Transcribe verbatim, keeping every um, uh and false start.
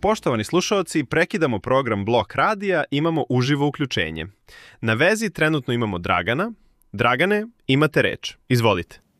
Poštovani slušaoci, prekidamo program Blok radija, imamo uživo uključenje. Na vezi trenutno imamo Dragana. Dragane, imate reč. Izvolite.